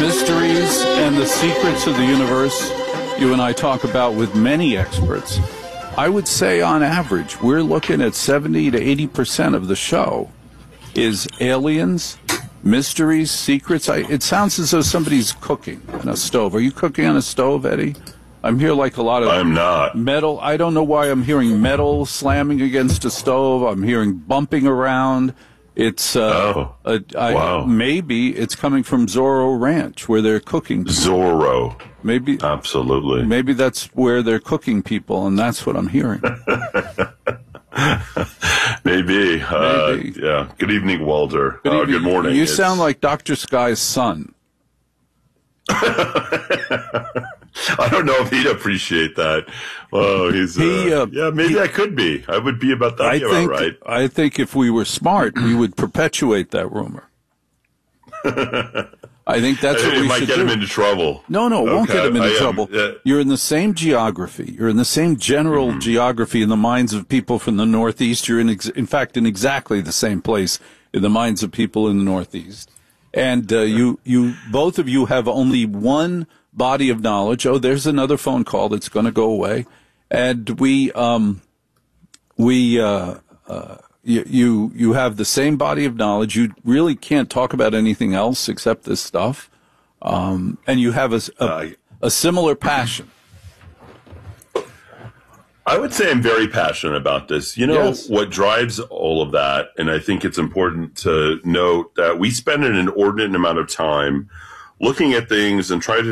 mysteries and the secrets of the universe you and I talk about with many experts. I would say on average, we're looking at 70 to 80% of the show is aliens, mysteries, secrets. It sounds as though somebody's cooking on a stove. Are you cooking on a stove, Eddie? I'm hearing like a lot of I'm not. metal. I don't know why I'm hearing metal slamming against a stove. I'm hearing bumping around. It's wow. Maybe it's coming from Zorro Ranch where they're cooking. Zorro. Maybe absolutely. Maybe that's where they're cooking people, and that's what I'm hearing. Maybe. Yeah. Good evening, Walter. Good morning. You sound like Dr. Sky's son. I don't know if he'd appreciate that. Oh, maybe I could be. I would be about that. Right. I think if we were smart, we would perpetuate that rumor. I think that's what we should do. It might get him into trouble. No, it won't get him into trouble. You're in the same geography. You're in the same general geography in the minds of people from the Northeast. You're in fact, in exactly the same place in the minds of people in the Northeast. And you both of you have only one body of knowledge. Oh, there's another phone call that's going to go away. And you have the same body of knowledge. You really can't talk about anything else except this stuff. And you have a similar passion. I would say I'm very passionate about this. Yes. What drives all of that, and I think it's important to note that we spend an inordinate amount of time looking at things and trying to